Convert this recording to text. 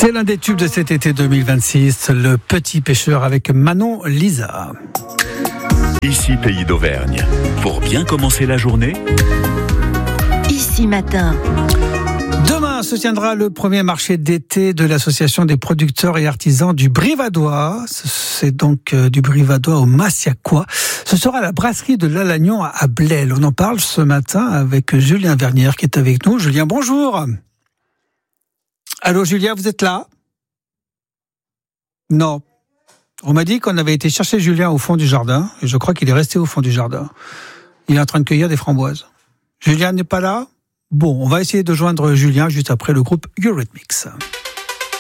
C'est l'un des tubes de cet été 2026, Le Petit Pêcheur avec Manon Lisa. Ici Pays d'Auvergne. Pour bien commencer la journée, Ici Matin. Demain se tiendra le premier marché d'été de l'association des producteurs et artisans du Brivadois. C'est donc du Brivadois au Massiacois. Ce sera à la brasserie de l'Alagnon à Blel. On en parle ce matin avec Julien Vernière qui est avec nous. Julien, bonjour. Allô Julien, vous êtes là ? Non. On m'a dit qu'on avait été chercher Julien au fond du jardin, et je crois qu'il est resté au fond du jardin. Il est en train de cueillir des framboises. Julien n'est pas là ? Bon, on va essayer de joindre Julien juste après le groupe Eurythmics.